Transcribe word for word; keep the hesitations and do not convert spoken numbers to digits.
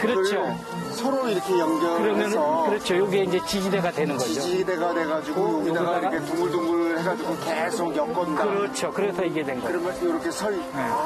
그렇죠. 서로 이렇게 연결해서 그러면 그렇죠. 요게 이제 지지대가 되는 거죠. 지지대가 돼가지고 여기다가 여기다가 이렇게 둥글둥글 해가지고 계속 엮건다. 그렇죠. 그래서 이게 된 거예요. 그러면 이렇게 설. 네.